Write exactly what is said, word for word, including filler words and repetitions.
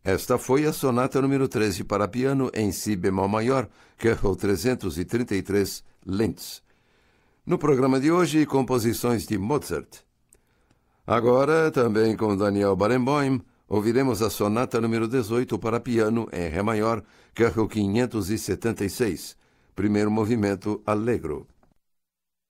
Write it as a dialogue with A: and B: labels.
A: Esta foi a sonata número treze para piano em si bemol maior, K R trezentos e trinta e três, Linz. No programa de hoje, composições de Mozart. Agora, também com Daniel Barenboim, ouviremos a sonata número dezoito para piano em Ré maior, K R quinhentos e setenta e seis, primeiro movimento allegro.